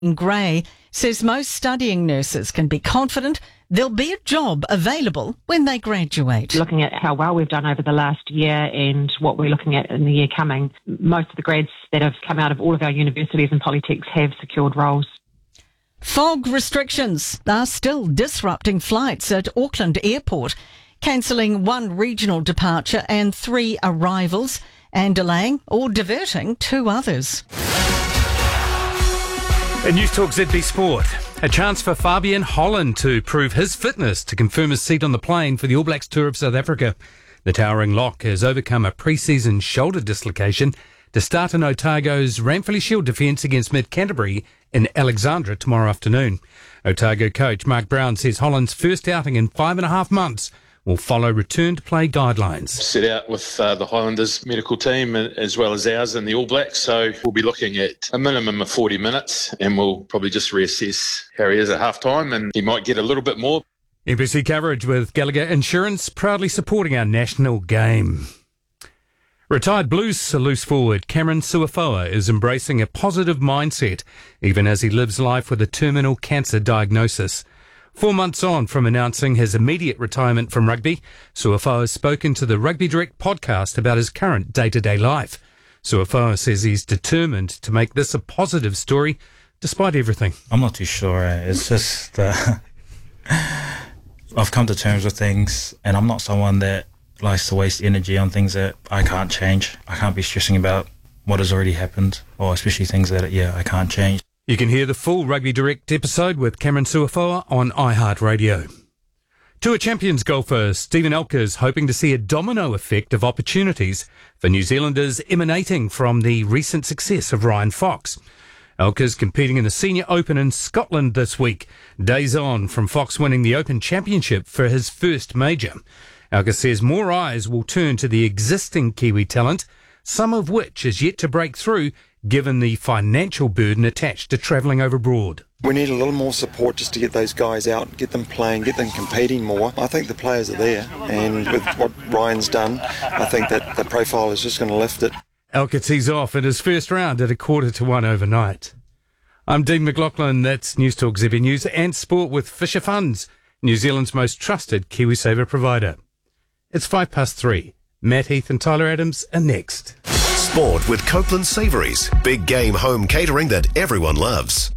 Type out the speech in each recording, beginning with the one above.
Gray says most studying nurses can be confident there'll be a job available when they graduate. Looking at how well we've done over the last year and what we're looking at in the year coming, most of the grads that have come out of all of our universities and polytechs have secured roles. Fog restrictions are still disrupting flights at Auckland Airport, cancelling one regional departure and 3 arrivals and delaying or diverting 2 others. In News Talk ZB Sport, a chance for Fabian Holland to prove his fitness to confirm his seat on the plane for the All Blacks tour of South Africa. The towering lock has overcome a pre-season shoulder dislocation to start in Otago's Ranfurly Shield defence against Mid-Canterbury in Alexandra tomorrow afternoon. Otago coach Mark Brown says Holland's first outing in 5.5 months will follow return-to-play guidelines. Set out with the Highlanders medical team as well as ours and the All Blacks, so we'll be looking at a minimum of 40 minutes and we'll probably just reassess how he is at half-time, and he might get a little bit more. NBC coverage with Gallagher Insurance, proudly supporting our national game. Retired Blues loose forward Cameron Suafoa is embracing a positive mindset, even as he lives life with a terminal cancer diagnosis. 4 months on from announcing his immediate retirement from rugby, Suafoa has spoken to the Rugby Direct podcast about his current day-to-day life. Suafoa says he's determined to make this a positive story, despite everything. I'm not too sure. It's just I've come to terms with things, and I'm not someone that likes to waste energy on things that I can't change. I can't be stressing about what has already happened, or especially things that, I can't change. You can hear the full Rugby Direct episode with Cameron Suafoa on iHeartRadio. Tour Champions golfer Stephen Elker is hoping to see a domino effect of opportunities for New Zealanders emanating from the recent success of Ryan Fox. Elker's competing in the Senior Open in Scotland this week, days on from Fox winning the Open Championship for his first major. Elker says more eyes will turn to the existing Kiwi talent, some of which is yet to break through given the financial burden attached to travelling overboard. We need a little more support just to get those guys out, get them playing, get them competing more. I think the players are there, and with what Ryan's done, I think that the profile is just going to lift it. Elker tees off in his first round at 1:45 overnight. I'm Dean McLaughlin, that's News Talk ZB News and Sport with Fisher Funds, New Zealand's most trusted KiwiSaver provider. It's 3:05. Matt Heath and Tyler Adams are next. Sport with Copeland Savouries. Big game home catering that everyone loves.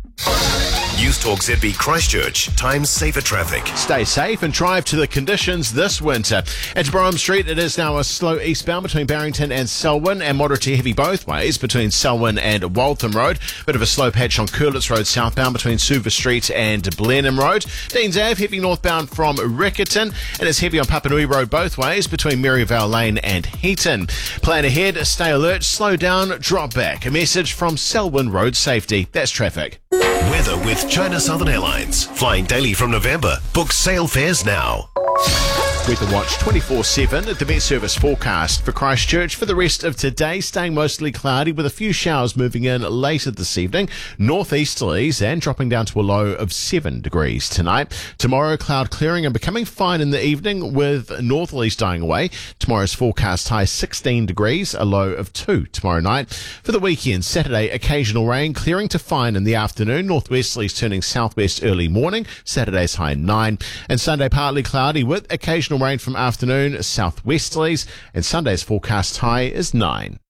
News Talk ZB Christchurch. Times safer traffic. Stay safe and drive to the conditions this winter. At Brougham Street, it is now a slow eastbound between Barrington and Selwyn, and moderate to heavy both ways between Selwyn and Waltham Road. Bit of a slow patch on Curlitz Road southbound between Suva Street and Blenheim Road. Deans Ave heavy northbound from Riccarton, and it's heavy on Papanui Road both ways between Maryvale Lane and Heaton. Plan ahead, stay alert, slow down, drop back. A message from Selwyn Road Safety. That's traffic. Weather with China Southern Airlines. Flying daily from November. Book sail fares now. Weather Watch 24/7 at the Met Service forecast for Christchurch for the rest of today, staying mostly cloudy with a few showers moving in later this evening, northeasterlies, and dropping down to a low of 7 degrees tonight. Tomorrow, cloud clearing and becoming fine in the evening with northerlies dying away. Tomorrow's forecast high 16 degrees, a low of 2 tomorrow night. For the weekend, Saturday, occasional rain, clearing to fine in the afternoon, northwesterlies turning southwest early morning, Saturday's high 9, and Sunday partly cloudy with occasional rain from afternoon, southwesterlies, and Sunday's forecast high is 9.